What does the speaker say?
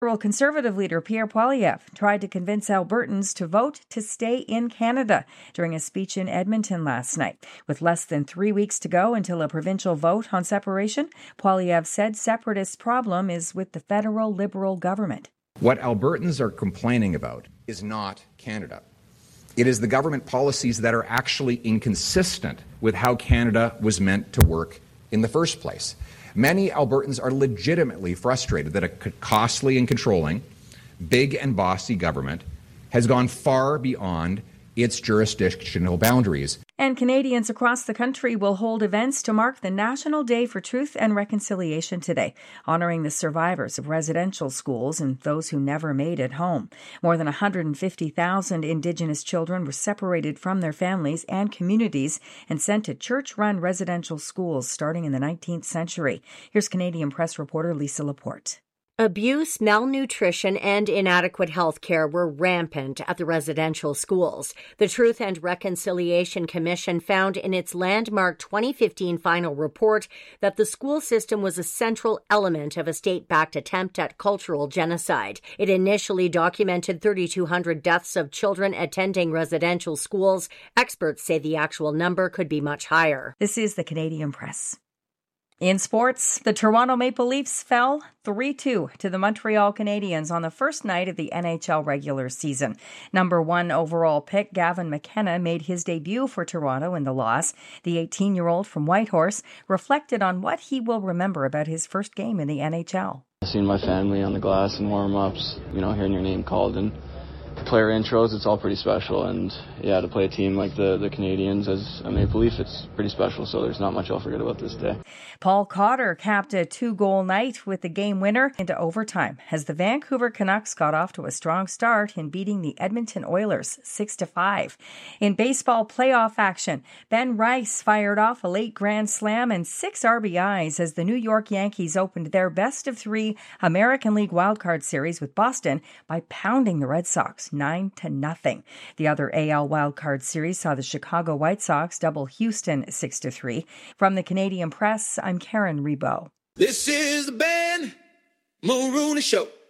Liberal Conservative leader Pierre Poilievre tried to convince Albertans to vote to stay in Canada during a speech in Edmonton last night. With less than 3 weeks to go until a provincial vote on separation, Poilievre said separatists' problem is with the federal Liberal government. What Albertans are complaining about is not Canada. It is the government policies that are actually inconsistent with how Canada was meant to work in the first place. Many Albertans are legitimately frustrated that a costly and controlling, big and bossy government has gone far beyond its jurisdictional boundaries. And Canadians across the country will hold events to mark the National Day for Truth and Reconciliation today, honoring the survivors of residential schools and those who never made it home. More than 150,000 Indigenous children were separated from their families and communities and sent to church-run residential schools starting in the 19th century. Here's Canadian Press reporter Lisa Laporte. Abuse, malnutrition, and inadequate health care were rampant at the residential schools. The Truth and Reconciliation Commission found in its landmark 2015 final report that the school system was a central element of a state-backed attempt at cultural genocide. It initially documented 3,200 deaths of children attending residential schools. Experts say the actual number could be much higher. This is the Canadian Press. In sports, the Toronto Maple Leafs fell 3-2 to the Montreal Canadiens on the first night of the NHL regular season. Number 1 overall pick Gavin McKenna made his debut for Toronto in the loss. The 18-year-old from Whitehorse reflected on what he will remember about his first game in the NHL. Seeing my family on the glass and warm-ups, hearing your name called and player intros, it's all pretty special. And to play a team like the Canadiens as a Maple Leaf, it's pretty special. So there's not much I'll forget about this day. Paul Cotter capped a 2-goal night with the game winner into overtime as the Vancouver Canucks got off to a strong start in beating the Edmonton Oilers 6-5. In baseball playoff action, Ben Rice fired off a late grand slam and 6 RBIs as the New York Yankees opened their best-of-3 American League wildcard series with Boston by pounding the Red Sox 9-0. The other AL wildcard series saw the Chicago White Sox double Houston 6-3. From the Canadian Press, I'm Karen Rebo. This is the Ben Mulrooney Show.